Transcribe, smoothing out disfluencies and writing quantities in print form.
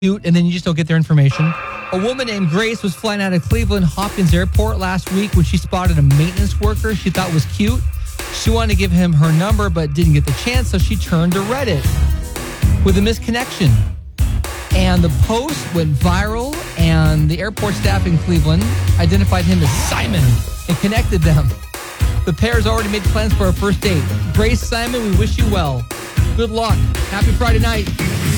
cute, and then you just don't get their information. A woman named Grace was flying out of Cleveland Hopkins Airport last week when she spotted a maintenance worker she thought was cute. She wanted to give him her number but didn't get the chance, so she turned to Reddit with a misconnection. And the post went viral, and the airport staff in Cleveland identified him as Simon and connected them. The pair's already made plans for a first date. Grace, Simon, we wish you well. Good luck. Happy Friday night.